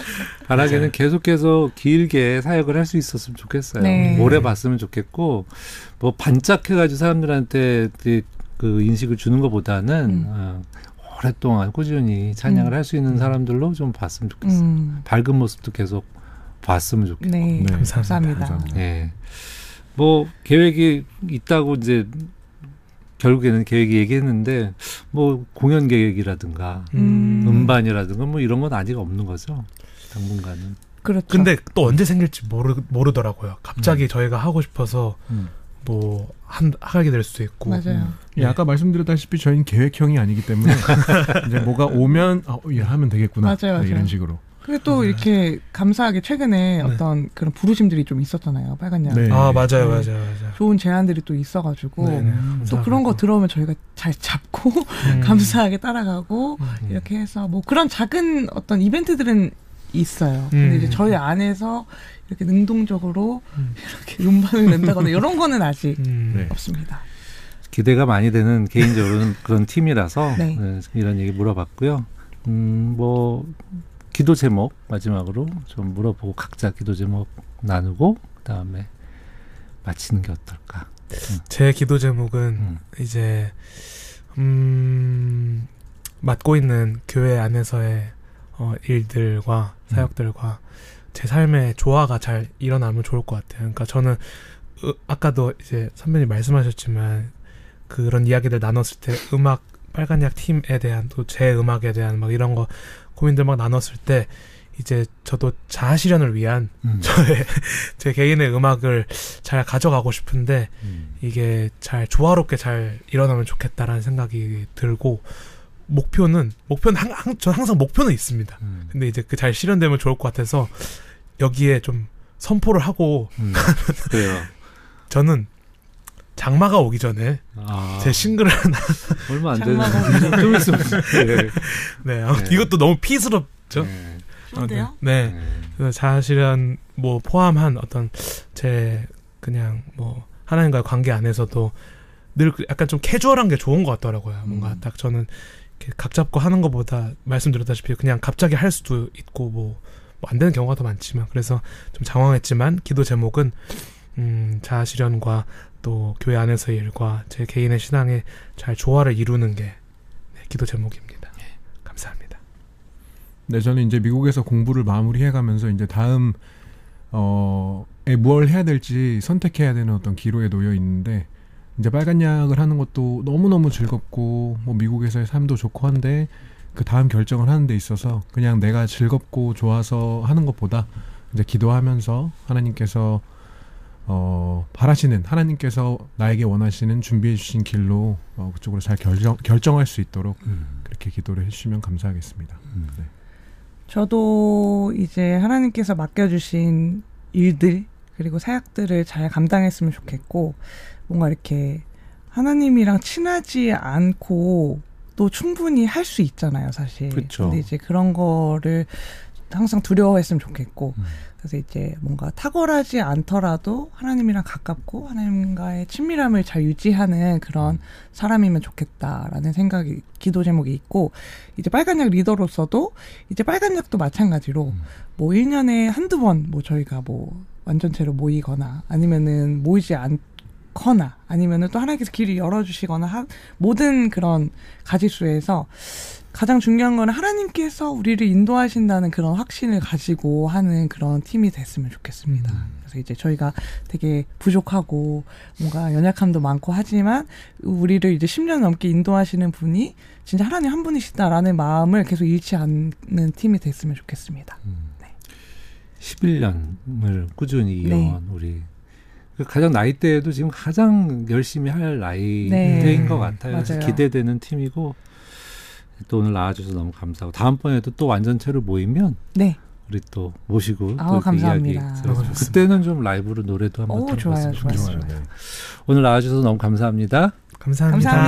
바라기는 계속해서 길게 사역을 할 수 있었으면 좋겠어요. 네. 오래 봤으면 좋겠고 뭐 반짝해가지고 사람들한테 그 인식을 주는 것보다는 오랫동안 꾸준히 찬양을 할 수 있는 사람들로 좀 봤으면 좋겠어요. 밝은 모습도 계속 봤으면 좋겠고. 네, 감사합니다. 네. 뭐 계획이 있다고 이제 결국에는 계획이 얘기했는데 뭐 공연 계획이라든가 음반이라든가 뭐 이런 건 아직 없는 거죠. 당분간은. 그렇죠. 근데 또 언제 생길지 모르더라고요. 갑자기 저희가 하고 싶어서 뭐 하게 될 수도 있고. 맞아요. 예, 아까 말씀드렸다시피 저희는 계획형이 아니기 때문에 이제 뭐가 오면 하면 되겠구나. 맞아요. 네, 이런 식으로. 그리고 또 이렇게 감사하게 최근에 어떤 그런 부르심들이 좀 있었잖아요. 빨간 양. 네. 아 맞아요. 좋은 제안들이 또 있어가지고 네네, 또 그런 거 들어오면 저희가 잘 잡고 감사하게 따라가고 이렇게 해서 뭐 그런 작은 어떤 이벤트들은 있어요. 근데 이제 저희 안에서 이렇게 능동적으로 이렇게 음반을 낸다거나 이런 거는 아직 없습니다. 기대가 많이 되는 개인적으로는 그런 팀이라서 네. 네, 이런 얘기 물어봤고요. 뭐 기도 제목 마지막으로 좀 물어보고 각자 기도 제목 나누고 그다음에 마치는 게 어떨까? 제 기도 제목은 이제 맡고 있는 교회 안에서의 일들과 사역들과 제 삶의 조화가 잘 일어나면 좋을 것 같아요. 그러니까 저는 아까도 이제 선배님 말씀하셨지만 그런 이야기들 나눴을 때 빨간약 팀에 대한 또 제 음악에 대한 막 이런 거 고민들 막 나눴을 때 이제 저도 자아 실현을 위한 제 개인의 음악을 잘 가져가고 싶은데 이게 잘 조화롭게 잘 일어나면 좋겠다라는 생각이 들고 목표는 저는 항상 목표는 있습니다. 근데 이제 그 잘 실현되면 좋을 것 같아서 여기에 좀 선포를 하고 그래요. 저는 장마가 오기 전에 제 싱글을 하나 얼마 안 되는 좀 있으면 네, 이것도 너무 피스럽죠. 좋은데요? 네. 그래서 자아실현 뭐 포함한 어떤 제 그냥 뭐 하나님과의 관계 안에서도 늘 약간 좀 캐주얼한 게 좋은 것 같더라고요. 뭔가 딱 저는 이렇게 각 잡고 하는 것보다 말씀드렸다시피 그냥 갑자기 할 수도 있고 뭐 안 되는 경우가 더 많지만 그래서 좀 장황했지만 기도 제목은 자아실현과 또 교회 안에서의 일과 제 개인의 신앙에 잘 조화를 이루는 게 기도 제목입니다. 감사합니다. 네, 저는 이제 미국에서 공부를 마무리해가면서 이제 다음 뭘 해야 될지 선택해야 되는 어떤 기로에 놓여 있는데 이제 빨간 약을 하는 것도 너무너무 즐겁고 뭐 미국에서의 삶도 좋고 한데 그 다음 결정을 하는 데 있어서 그냥 내가 즐겁고 좋아서 하는 것보다 이제 기도하면서 하나님께서 바라시는 하나님께서 나에게 원하시는 준비해 주신 길로 그쪽으로 잘 결정할 수 있도록 그렇게 기도를 해주시면 감사하겠습니다. 네. 저도 이제 하나님께서 맡겨주신 일들 그리고 사역들을 잘 감당했으면 좋겠고 뭔가 이렇게 하나님이랑 친하지 않고 또 충분히 할 수 있잖아요, 사실. 그쵸. 근데 이제 그런 거를 항상 두려워했으면 좋겠고 그래서 이제 뭔가 탁월하지 않더라도 하나님이랑 가깝고 하나님과의 친밀함을 잘 유지하는 그런 사람이면 좋겠다라는 생각이 기도 제목이 있고 이제 빨간약 리더로서도 이제 빨간약도 마찬가지로 뭐 1년에 한두 번 뭐 저희가 뭐 완전체로 모이거나 아니면은 모이지 않거나 아니면은 또 하나님께서 길을 열어주시거나 모든 그런 가지수에서 가장 중요한 건 하나님께서 우리를 인도하신다는 그런 확신을 가지고 하는 그런 팀이 됐으면 좋겠습니다. 그래서 이제 저희가 되게 부족하고 뭔가 연약함도 많고 하지만 우리를 이제 10년 넘게 인도하시는 분이 진짜 하나님 한 분이시다라는 마음을 계속 잃지 않는 팀이 됐으면 좋겠습니다. 네. 11년을 꾸준히 이어온 네. 우리 가장 나이대에도 지금 가장 열심히 할 나이대인 네. 것 같아요. 그래서 맞아요. 기대되는 팀이고 또 오늘 나와주셔서 너무 감사하고 다음번에도 또 완전체로 모이면 네. 우리 또 모시고 아우, 또 이렇게 감사합니다. 이야기 들어주세요. 그때는 좀 라이브로 노래도 한번 오, 좋아요, 들어봤으면 좋아요. 좋겠습니다. 오늘 나와주셔서 너무 감사합니다. 감사합니다.